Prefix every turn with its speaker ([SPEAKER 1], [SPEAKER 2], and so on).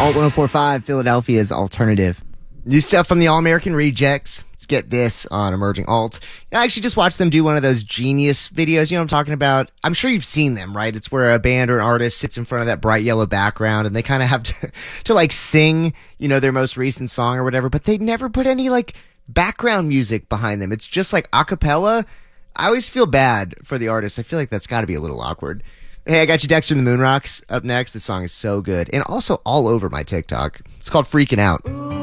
[SPEAKER 1] Alt 1045, Philadelphia's alternative. New stuff from the All American Rejects. Let's get this on Emerging Alt. I actually just watched them do one of those Genius videos. You know what I'm talking about? I'm sure you've seen them, right? It's where a band or an artist sits in front of that bright yellow background and they kind of have to like sing, you know, their most recent song or whatever, but they never put any like background music behind them. It's just like a cappella. I always feel bad for the artist. I feel like that's got to be a little awkward. Hey, I got you Dexter and the Moonrocks up next. This song is so good. And also all over my TikTok. It's called Freaking Out.